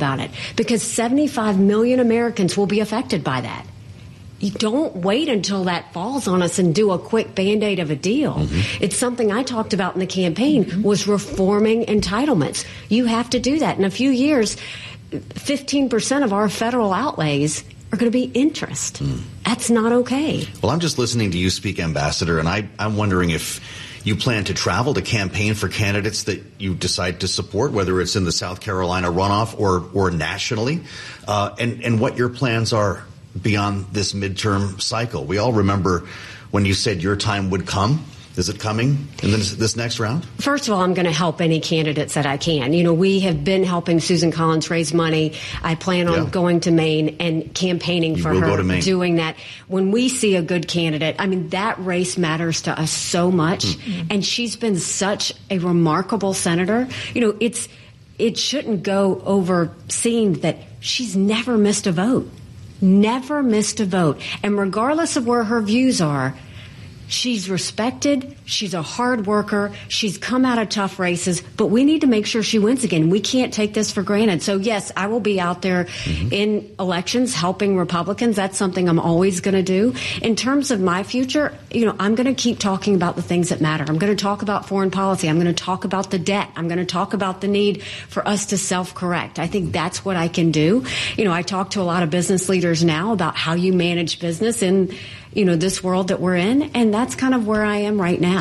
about it, because 75 million Americans will be affected by that. You don't wait until that falls on us and do a quick Band-Aid of a deal. It's something I talked about in the campaign, was reforming entitlements. You have to do that. In a few years, 15% of our federal outlays are going to be interest. That's not okay. Well, I'm just listening to you speak, Ambassador, and I'm wondering if you plan to travel to campaign for candidates that you decide to support, whether it's in the South Carolina runoff or nationally, and what your plans are beyond this midterm cycle. We all remember when you said your time would come. Is it coming in this next round? First of all, I'm going to help any candidates that I can. You know, we have been helping Susan Collins raise money. I plan on going to Maine and campaigning for her, doing that. When we see a good candidate, I mean, that race matters to us so much. And she's been such a remarkable senator. You know, it shouldn't go overseen that she's never missed a vote. Never missed a vote. And regardless of where her views are, she's respected. She's a hard worker. She's come out of tough races, but we need to make sure she wins again. We can't take this for granted. So, yes, I will be out there in elections helping Republicans. That's something I'm always going to do. In terms of my future, you know, I'm going to keep talking about the things that matter. I'm going to talk about foreign policy. I'm going to talk about the debt. I'm going to talk about the need for us to self-correct. I think that's what I can do. You know, I talk to a lot of business leaders now about how you manage business in, you know, this world that we're in, and that's kind of where I am right now.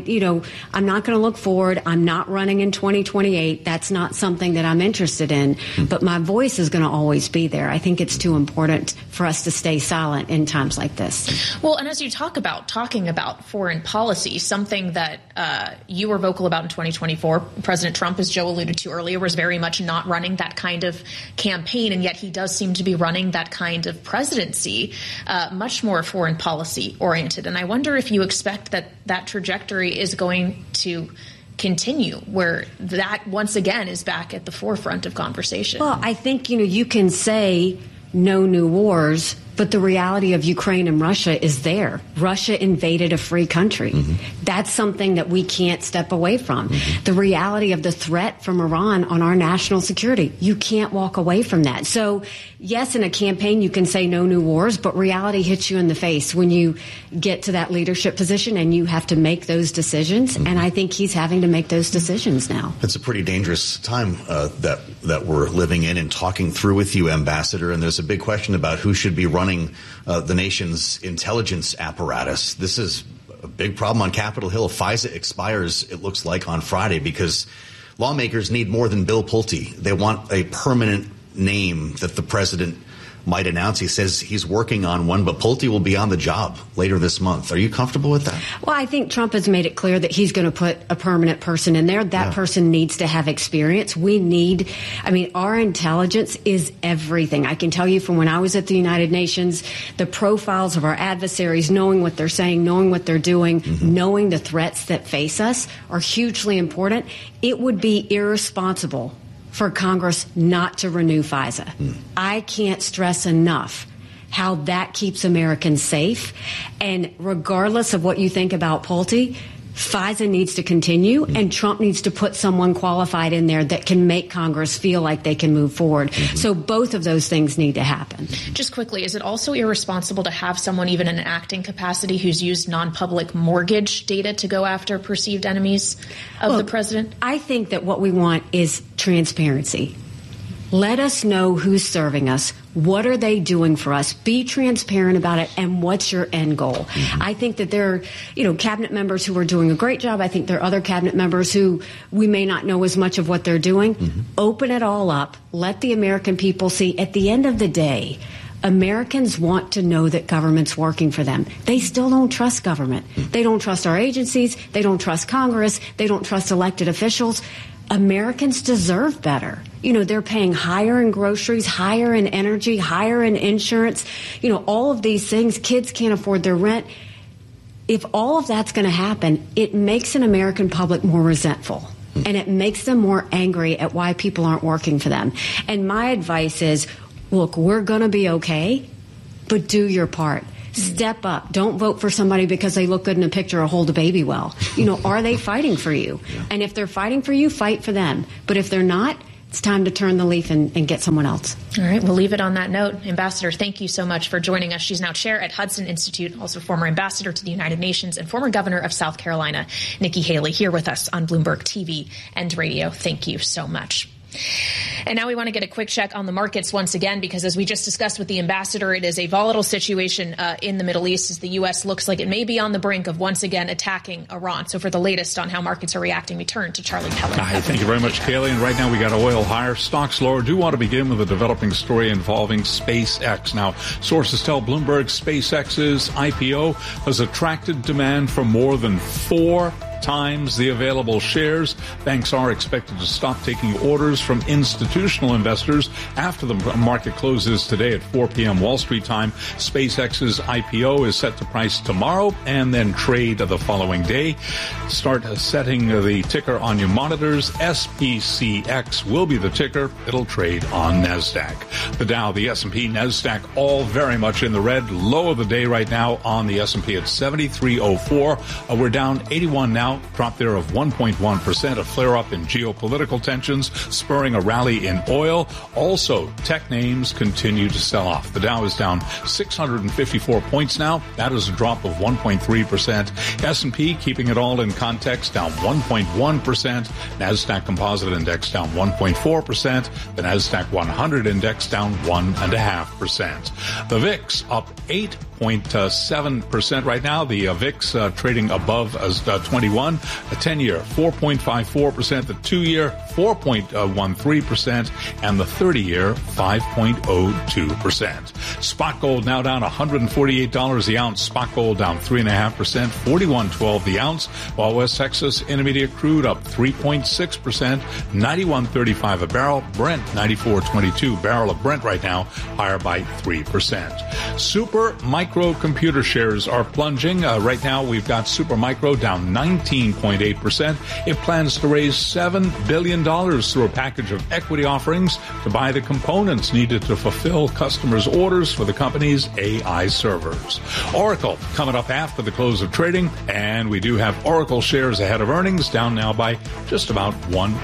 I'm not going to look forward. I'm not running in 2028. That's not something that I'm interested in, but my voice is going to always be there. I think it's too important for us to stay silent in times like this. Well, and as you talking about foreign policy, something that you were vocal about in 2024, President Trump, as Joe alluded to earlier, was very much not running that kind of campaign, and yet he does seem to be running that kind of presidency, much more foreign policy oriented. And I wonder if you expect that trajectory is going to continue, where that once again is back at the forefront of conversation. Well, I think, you know, you can say no new wars, but the reality of Ukraine and Russia is there. Russia invaded a free country. That's something that we can't step away from. The reality of the threat from Iran on our national security, you can't walk away from that. So, yes, in a campaign you can say no new wars, but reality hits you in the face when you get to that leadership position and you have to make those decisions. And I think he's having to make those decisions now. It's a pretty dangerous time that we're living in and talking through with you, Ambassador. And there's a big question about who should be running the nation's intelligence apparatus. This is a big problem on Capitol Hill. FISA expires, it looks like, on Friday because lawmakers need more than Bill Pulte. They want a permanent name that the president might announce. He says he's working on one, but Pulte will be on the job later this month. Are you comfortable with that? Well, I think Trump has made it clear that he's going to put a permanent person in there. That person needs to have experience. Our intelligence is everything. I can tell you from when I was at the United Nations, the profiles of our adversaries, knowing what they're saying, knowing what they're doing, knowing the threats that face us are hugely important. It would be irresponsible for Congress not to renew FISA. I can't stress enough how that keeps Americans safe. And regardless of what you think about Pulte, FISA needs to continue, and Trump needs to put someone qualified in there that can make Congress feel like they can move forward. So both of those things need to happen. Just quickly, is it also irresponsible to have someone even in an acting capacity who's used non-public mortgage data to go after perceived enemies of the president? I think that what we want is transparency. Let us know who's serving us. What are they doing for us? Be transparent about it. And what's your end goal? I think that there are, cabinet members who are doing a great job. I think there are other cabinet members who we may not know as much of what they're doing. Open it all up. Let the American people see. At the end of the day, Americans want to know that government's working for them. They still don't trust government. They don't trust our agencies. They don't trust Congress. They don't trust elected officials. Americans deserve better. They're paying higher in groceries, higher in energy, higher in insurance, all of these things. Kids can't afford their rent. If all of that's going to happen, it makes an American public more resentful. And it makes them more angry at why people aren't working for them. And my advice is, look, we're going to be okay, but do your part. Step up. Don't vote for somebody because they look good in a picture or hold a baby well. Are they fighting for you? And if they're fighting for you, fight for them. But if they're not, It's time to turn the leaf and get someone else. All right, we'll leave it on that note. Ambassador, thank you so much for joining us. She's now chair at Hudson Institute, also former ambassador to the United Nations and former governor of South Carolina, Nikki Haley, here with us on Bloomberg TV and radio. Thank you so much. And now we want to get a quick check on the markets once again, because as we just discussed with the ambassador, it is a volatile situation in the Middle East as the U.S. looks like it may be on the brink of once again attacking Iran. So for the latest on how markets are reacting, we turn to Charlie Pellet. Hi, thank you very much, Kaylee. And right now we got oil higher, stocks lower. Do want to begin with a developing story involving SpaceX. Now, sources tell Bloomberg SpaceX's IPO has attracted demand for more than 4 times the available shares. Banks are expected to stop taking orders from institutional investors after the market closes today at 4 p.m. Wall Street time. SpaceX's IPO is set to price tomorrow and then trade the following day. Start setting the ticker on your monitors. SPCX will be the ticker. It'll trade on NASDAQ. The Dow, the S&P, NASDAQ, all very much in the red. Low of the day right now on the S&P at 7304. We're down 81 now. Drop there of 1.1%, a flare-up in geopolitical tensions, spurring a rally in oil. Also, tech names continue to sell off. The Dow is down 654 points now. That is a drop of 1.3%. S&P, keeping it all in context, down 1.1%. NASDAQ Composite Index down 1.4%. The NASDAQ 100 Index down 1.5%. The VIX up 8.7% right now. The VIX trading above 21. A 10-year 4.54%, the 2-year 4.13%, and the 30-year 5.02%. Spot gold now down $148 the ounce. Spot gold down 3.5%, $41.12 the ounce. While West Texas Intermediate crude up 3.6%, $91.35 a barrel. Brent $94.22 barrel of Brent right now, higher by 3%. Super Micro computer shares are plunging. Right now we've got Super Micro down 19.8%. It plans to raise $7 billion through a package of equity offerings to buy the components needed to fulfill customers' orders for the company's AI servers. Oracle coming up after the close of trading, and we do have Oracle shares ahead of earnings, down now by just about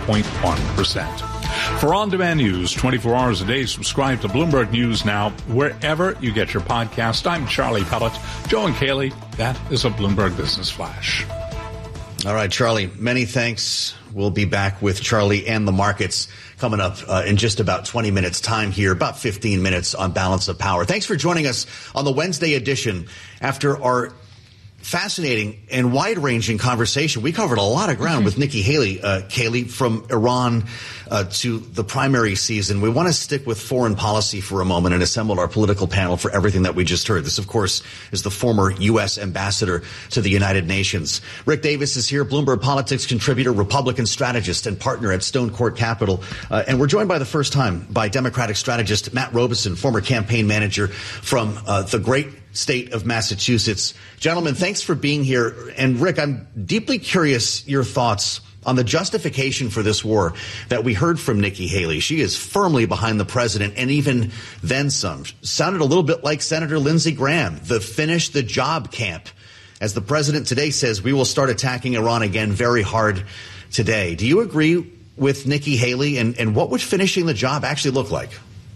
1.1%. For on-demand news 24 hours a day, subscribe to Bloomberg News Now wherever you get your podcast. I'm Charlie Pellet. Joe and Kaylee, that is a Bloomberg Business Flash. All right, Charlie, many thanks. We'll be back with Charlie and the markets coming up in just about 20 minutes time here, about 15 minutes on Balance of Power. Thanks for joining us on the Wednesday edition. After our fascinating and wide-ranging conversation, we covered a lot of ground with Nikki Haley, Kaylee, from Iran to the primary season. We want to stick with foreign policy for a moment and assemble our political panel for everything that we just heard. This, of course, is the former U.S. ambassador to the United Nations. Rick Davis is here, Bloomberg Politics contributor, Republican strategist, and partner at Stone Court Capital. And we're joined by the first time by Democratic strategist Matt Robison, former campaign manager from the great state of Massachusetts. Gentlemen, thanks for being here. And Rick, I'm deeply curious your thoughts on the justification for this war that we heard from Nikki Haley. She is firmly behind the president, and even then some. Sounded a little bit like Senator Lindsey Graham, the finish the job camp. As the president today says, we will start attacking Iran again very hard today. Do you agree with Nikki Haley? And what would finishing the job actually look like?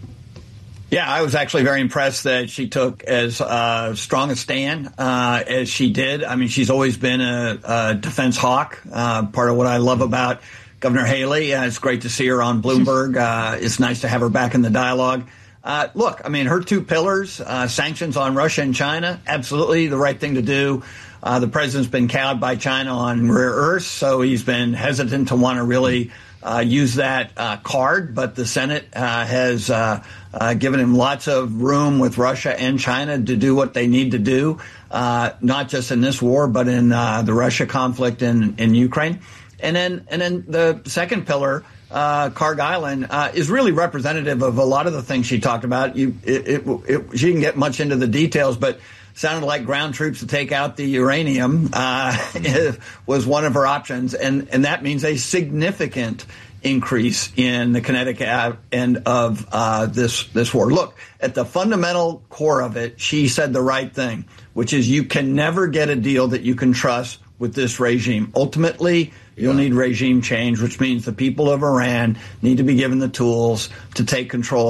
Yeah, I was actually very impressed that she took as strong a stand as she did. I mean, she's always been a defense hawk. Part of what I love about Governor Haley. It's great to see her on Bloomberg. It's nice to have her back in the dialogue. Look, I mean, her two pillars, sanctions on Russia and China, absolutely the right thing to do. The president's been cowed by China on rare earths, so he's been hesitant to want to really use that card. But the Senate has given him lots of room with Russia and China to do what they need to do, not just in this war, but in the Russia conflict in Ukraine. And then the second pillar, Carg Island, is really representative of a lot of the things she talked about. She didn't get much into the details, but sounded like ground troops to take out the uranium was one of her options. And that means a significant increase in the kinetic end of this war. Look, at the fundamental core of it, she said the right thing, which is you can never get a deal that you can trust with this regime. Ultimately, You'll need regime change, which means the people of Iran need to be given the tools to take control